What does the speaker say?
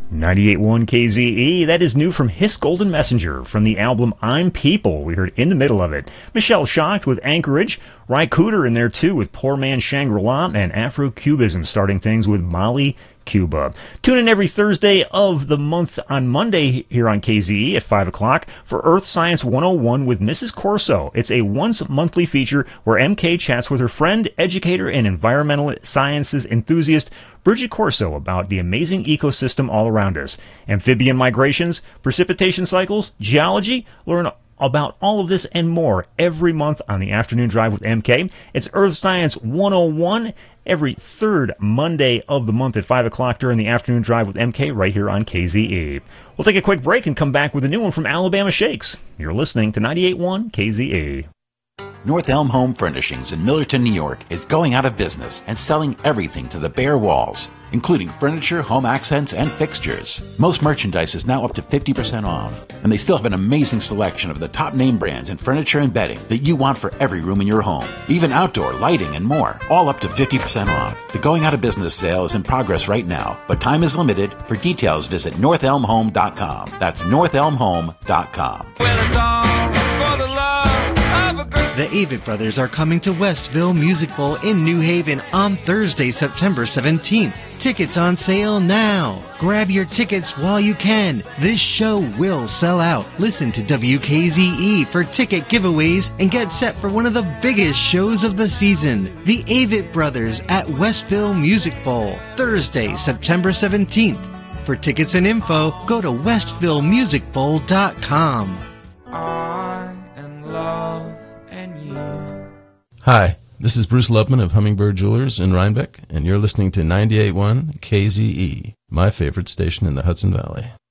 98.1 KZE, that is new from Hiss Golden Messenger from the album I'm People. We heard In the Middle of It. Michelle Shocked with Anchorage, Ry Cooder in there too with Poor Man Shangri-La, and Afro-Cubism starting things with Molly Cuba. Tune in every Thursday of the month on Monday here on KZE at 5 o'clock for Earth Science 101 with Mrs. Corso. It's a once-monthly feature where MK chats with her friend, educator, and environmental sciences enthusiast Bridget Corso about the amazing ecosystem all around us. Amphibian migrations, precipitation cycles, geology. Learn about all of this and more every month on the Afternoon Drive with MK. It's Earth Science 101 every third Monday of the month at 5 o'clock during the Afternoon Drive with MK right here on KZE. We'll take a quick break and come back with a new one from Alabama Shakes. You're listening to 98.1 KZE. North Elm Home Furnishings in Millerton, New York is going out of business and selling everything to the bare walls, including furniture, home accents, and fixtures. Most merchandise is now up to 50% off, and they still have an amazing selection of the top name brands in furniture and bedding that you want for every room in your home, even outdoor lighting and more, all up to 50% off. The going out of business sale is in progress right now, but time is limited. For details, visit northelmhome.com. That's northelmhome.com. Well, it's all for the love of a girl. The Avett Brothers are coming to Westville Music Bowl in New Haven on Thursday, September 17th. Tickets on sale now. Grab your tickets while you can. This show will sell out. Listen to WKZE for ticket giveaways and get set for one of the biggest shows of the season. The Avett Brothers at Westville Music Bowl, Thursday, September 17th. For tickets and info, go to westvillemusicbowl.com. I am love and you. Hi, this is Bruce Lubman of Hummingbird Jewelers in Rhinebeck, and you're listening to 98.1 KZE, my favorite station in the Hudson Valley.